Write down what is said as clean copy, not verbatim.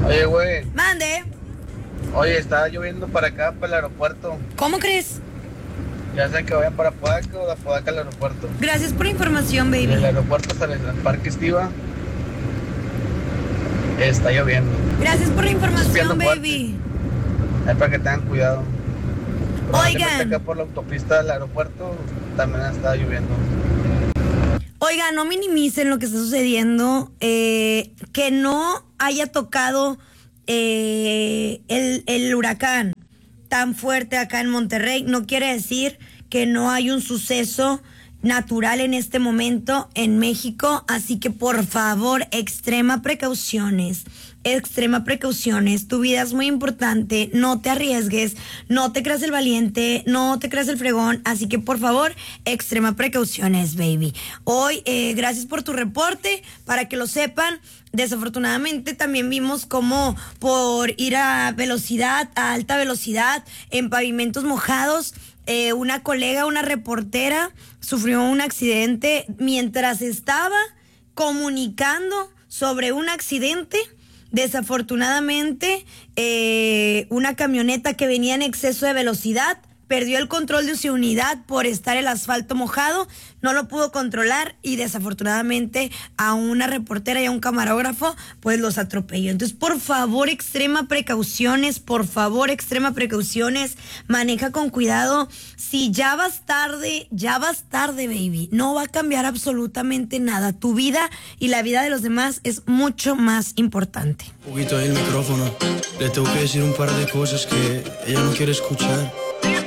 Oye, güey. Mande. Oye, estaba lloviendo para acá, para el aeropuerto. ¿Cómo crees? Ya sé que vayan para Apodaca o de Apodaca al aeropuerto. Gracias por la información, baby. Del aeropuerto hasta el Parque Estiva. Está lloviendo. Gracias por la información, Espiando baby. Ahí para que tengan cuidado. Oigan. Acá por la autopista del aeropuerto también está lloviendo. Oigan, no minimicen lo que está sucediendo. Que no haya tocado el huracán tan fuerte acá en Monterrey no quiere decir que no hay un suceso natural en este momento en México, así que por favor, extrema precauciones, tu vida es muy importante, no te arriesgues, no te creas el valiente, no te creas el fregón, así que por favor, extrema precauciones, baby. Hoy, gracias por tu reporte, para que lo sepan. Desafortunadamente también vimos cómo por ir a alta velocidad, en pavimentos mojados, una colega, una reportera, sufrió un accidente mientras estaba comunicando sobre un accidente. Desafortunadamente, una camioneta que venía en exceso de velocidad perdió el control de su unidad por estar el asfalto mojado, no lo pudo controlar y desafortunadamente a una reportera y a un camarógrafo pues los atropelló. Entonces, por favor, extrema precauciones, maneja con cuidado. Si ya vas tarde, baby, no va a cambiar absolutamente nada. Tu vida y la vida de los demás es mucho más importante. Un poquito ahí el micrófono, le tengo que decir un par de cosas que ella no quiere escuchar.